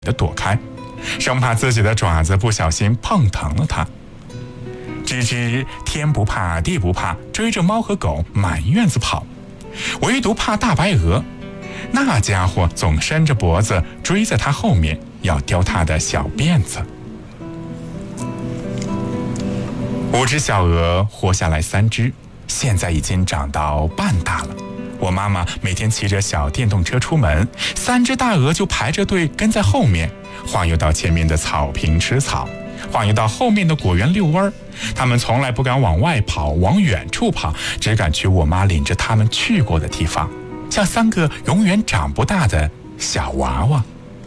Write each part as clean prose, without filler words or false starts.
的躲开，生怕自己的爪子不小心碰疼了它。吱吱天不怕地不怕，追着猫和狗满院子跑，唯独怕大白鹅，那家伙总伸着脖子追在它后面，要叼它的小辫子。5只小鹅活下来3只，现在已经长到半大了。我妈妈每天骑着小电动车出门，3只大鹅就排着队跟在后面，晃悠到前面的草坪吃草，晃悠到后面的果园遛弯。他们从来不敢往外跑，往远处跑，只敢去我妈领着他们去过的地方，像3个永远长不大的小娃娃。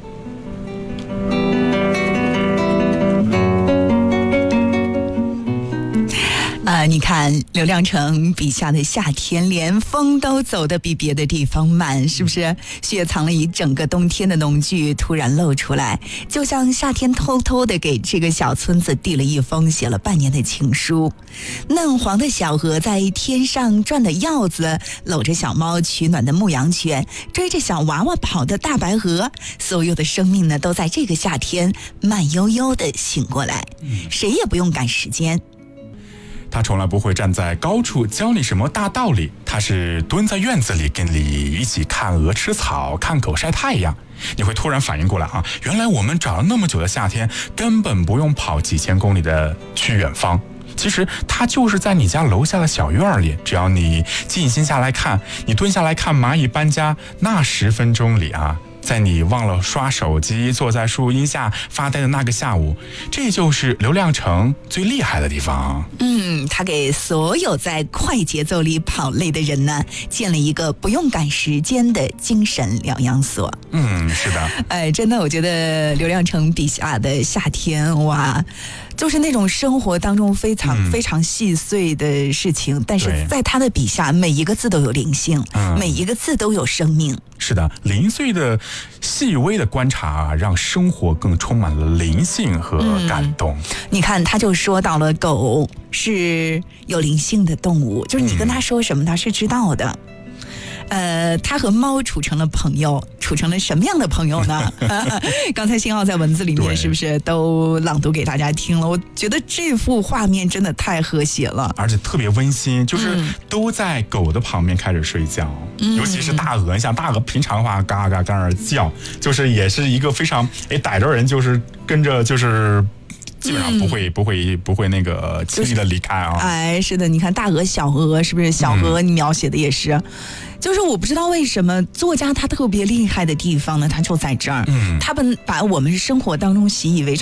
你看刘亮程笔下的夏天，连风都走得比别的地方慢，是不是？雪藏了一整个冬天的农具突然露出来，就像夏天偷偷地给这个小村子递了一封写了半年的情书。嫩黄的小鹅在天上转的鹞子，搂着小猫取暖的牧羊犬，追着小娃娃跑的大白鹅，所有的生命呢，都在这个夏天慢悠悠地醒过来，谁也不用赶时间。 他从来不会站在高处教你什么大道理，他是蹲在院子里跟你一起看鹅吃草，看狗晒太阳。你会突然反应过来啊，原来我们找了那么久的夏天，根本不用跑几千公里的去远方。其实它就是在你家楼下的小院里，只要你静心下来看，你蹲下来看蚂蚁搬家，那10分钟里啊，在你忘了刷手机，坐在树荫下发呆的那个下午，这就是刘亮程最厉害的地方。 他给所有在快节奏里跑累的人呢，建了一个不用赶时间的精神疗养所。 是的。 真的，我觉得刘亮程笔下的夏天，哇，就是那种生活当中非常细碎的事情，但是在他的笔下，每一个字都有灵性，每一个字都有生命。 是的，零碎的细微的观察让生活更充满了灵性和感动。 你看，他就说到了狗是有灵性的动物，就是你跟他说什么他是知道的。他和猫处成了朋友，处成了什么样的朋友呢？刚才新奥在文字里面是不是都朗读给大家听了？我觉得这幅画面真的太和谐了， 而且特别温馨，就是都在狗的旁边开始睡觉，尤其是大鹅，像大鹅平常的话嘎嘎嘎叫，就是也是一个非常逮着人就是跟着就是基本上不会那个轻易的离开啊。 是的，你看大鹅小鹅是不是？小鹅你描写的也是，就是我不知道为什么作家他特别厉害的地方呢，他就在这儿，他们把我们生活当中习以为常